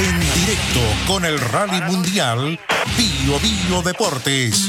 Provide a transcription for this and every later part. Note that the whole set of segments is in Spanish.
En directo con el Rally Mundial Bio Bio Deportes.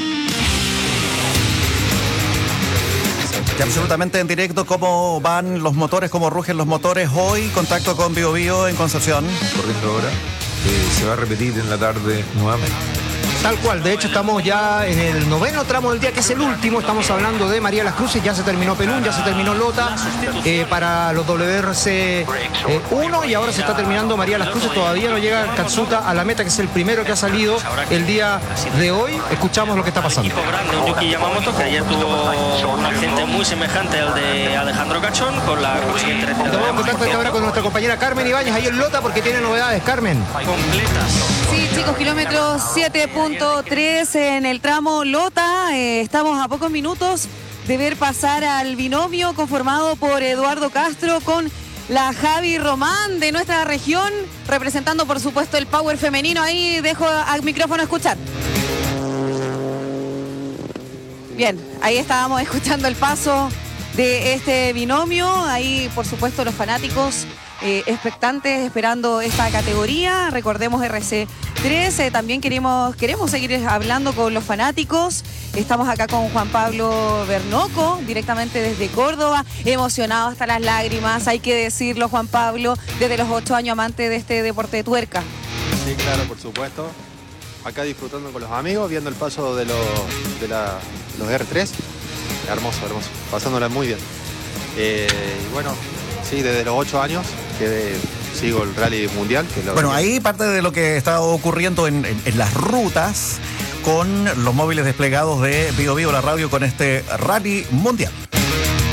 Y absolutamente en directo cómo van los motores, cómo rugen los motores hoy. Contacto con Bio Bio en Concepción. Corriendo ahora. Se va a repetir en la tarde nuevamente. Tal cual, de hecho estamos ya en el 9º tramo del día, que es el último. Estamos hablando de María Las Cruces, ya se terminó Pelún, ya se terminó Lota para los WRC 1 y ahora se está terminando María Las Cruces. Todavía no llega Katsuta a la meta, que es el primero que ha salido el día de hoy. Escuchamos lo que está pasando. Equipo grande, un Yuki Yamamoto, que ayer tuvo un accidente muy semejante al de Alejandro Cachón con la consiguiente retirada. Tomamos contacto ahora con nuestra compañera Carmen Ibáñez, ahí en Lota, porque tiene novedades. Carmen. Completas. Sí, chicos, kilómetro 7.3 en el tramo Lota. Estamos a pocos minutos de ver pasar al binomio conformado por Eduardo Castro con la Javi Román de nuestra región, representando por supuesto el power femenino. Ahí dejo al micrófono escuchar. Bien, ahí estábamos escuchando el paso de este binomio. Ahí por supuesto los fanáticos expectantes esperando esta categoría. Recordemos RC3, también queremos seguir hablando con los fanáticos. Estamos acá con Juan Pablo Bernoco, directamente desde Córdoba, emocionado hasta las lágrimas, hay que decirlo, Juan Pablo, desde los 8 años amante de este deporte de tuerca. Sí, claro, por supuesto. Acá disfrutando con los amigos, viendo el paso de los R3. Hermoso, hermoso, pasándola muy bien. Y bueno, sí, desde los 8 años que sigo el Rally Mundial. Bueno, ahí parte de lo que está ocurriendo en las rutas con los móviles desplegados de Bio Bio, la radio, con este Rally Mundial.